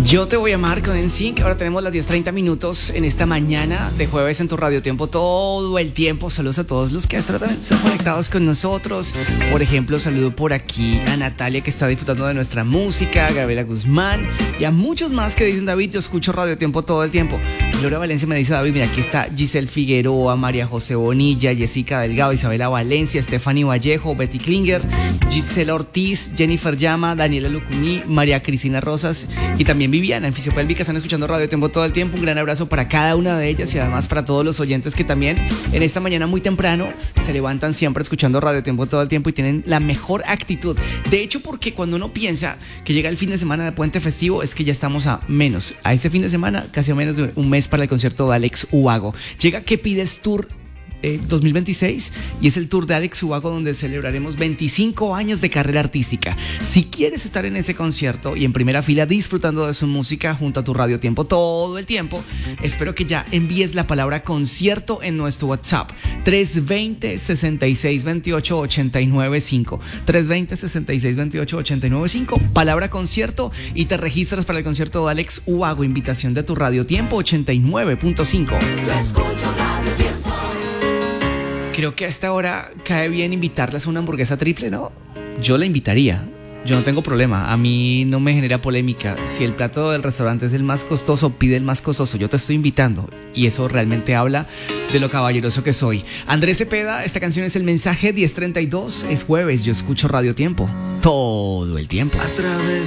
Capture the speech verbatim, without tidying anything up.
Yo te voy a amar con N Sync. Ahora tenemos las diez treinta minutos en esta mañana de jueves en tu Radio Tiempo todo el tiempo. Saludos a todos los que hasta ahora también están conectados con nosotros. Por ejemplo, saludo por aquí a Natalia, que está disfrutando de nuestra música, a Gabriela Guzmán y a muchos más que dicen: David, yo escucho Radio Tiempo todo el tiempo. Gloria Valencia me dice: David, mira, aquí está Giselle Figueroa, María José Bonilla, Jessica Delgado, Isabela Valencia, Stephanie Vallejo, Betty Klinger, Gisela Ortiz, Jennifer Llama, Daniela Lucuní, María Cristina Rosas y también Viviana en Fisiopélvica. Están escuchando Radio Tiempo todo el tiempo. Un gran abrazo para cada una de ellas y además para todos los oyentes que también en esta mañana muy temprano se levantan siempre escuchando Radio Tiempo todo el tiempo y tienen la mejor actitud. De hecho, porque cuando uno piensa que llega el fin de semana de puente festivo, es que ya estamos a menos, a este fin de semana, casi a menos de un mes para el concierto de Alex Ubago. Llega ¿Qué pides Tour Eh, dos mil veintiséis y es el tour de Alex Ubago, donde celebraremos veinticinco años de carrera artística. Si quieres estar en ese concierto y en primera fila disfrutando de su música junto a tu Radio Tiempo todo el tiempo, espero que ya envíes la palabra concierto en nuestro WhatsApp tres dos cero, seis seis dos ocho, ocho nueve cinco tres dos cero, seis seis dos ocho, ocho nueve cinco, palabra concierto, y te registras para el concierto de Alex Ubago. Invitación de tu Radio Tiempo ochenta y nueve punto cinco. Yo escucho Radio Tiempo. Creo que a esta hora cae bien invitarlas a una hamburguesa triple, ¿no? Yo la invitaría. Yo no tengo problema. A mí no me genera polémica. Si el plato del restaurante es el más costoso, pide el más costoso. Yo te estoy invitando. Y eso realmente habla de lo caballeroso que soy. Andrés Cepeda, esta canción es El Mensaje, diez treinta y dos. Es jueves, yo escucho Radio Tiempo todo el tiempo. A través